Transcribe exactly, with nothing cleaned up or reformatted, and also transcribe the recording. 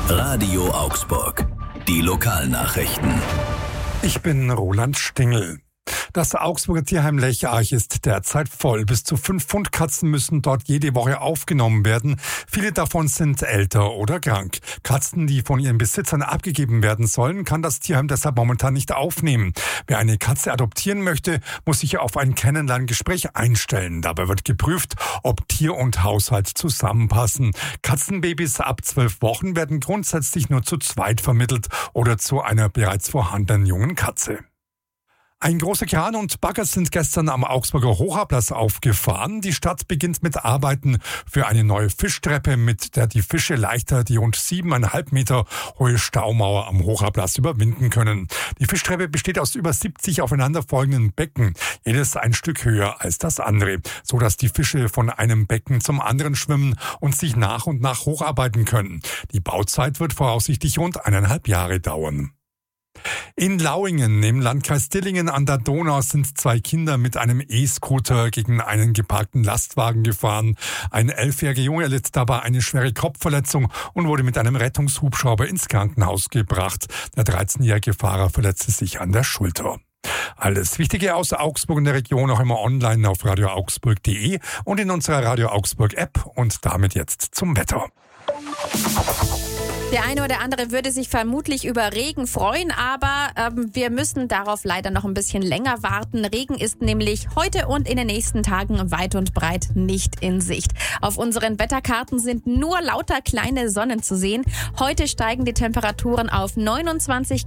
Radio Augsburg. Die Lokalnachrichten. Ich bin Roland Stingel. Das Augsburger Tierheim Lecharch ist derzeit voll. Bis zu fünf Pfund Katzen müssen dort jede Woche aufgenommen werden. Viele davon sind älter oder krank. Katzen, die von ihren Besitzern abgegeben werden sollen, kann das Tierheim deshalb momentan nicht aufnehmen. Wer eine Katze adoptieren möchte, muss sich auf ein Kennenlerngespräch einstellen. Dabei wird geprüft, ob Tier und Haushalt zusammenpassen. Katzenbabys ab zwölf Wochen werden grundsätzlich nur zu zweit vermittelt oder zu einer bereits vorhandenen jungen Katze. Ein großer Kran und Bagger sind gestern am Augsburger Hochhauptplatz aufgefahren. Die Stadt beginnt mit Arbeiten für eine neue Fischtreppe, mit der die Fische leichter die rund siebeneinhalb Meter hohe Staumauer am Hochhauptplatz überwinden können. Die Fischtreppe besteht aus über siebzig aufeinanderfolgenden Becken, jedes ein Stück höher als das andere, so dass die Fische von einem Becken zum anderen schwimmen und sich nach und nach hocharbeiten können. Die Bauzeit wird voraussichtlich rund eineinhalb Jahre dauern. In Lauingen im Landkreis Dillingen an der Donau sind zwei Kinder mit einem E-Scooter gegen einen geparkten Lastwagen gefahren. Ein elfjähriger Junge erlitt dabei eine schwere Kopfverletzung und wurde mit einem Rettungshubschrauber ins Krankenhaus gebracht. Der dreizehnjährige Fahrer verletzte sich an der Schulter. Alles Wichtige aus Augsburg und der Region auch immer online auf radio augsburg punkt de und in unserer Radio Augsburg App. Und damit jetzt zum Wetter. Der eine oder andere würde sich vermutlich über Regen freuen, aber ähm, wir müssen darauf leider noch ein bisschen länger warten. Regen ist nämlich heute und in den nächsten Tagen weit und breit nicht in Sicht. Auf unseren Wetterkarten sind nur lauter kleine Sonnen zu sehen. Heute steigen die Temperaturen auf neunundzwanzig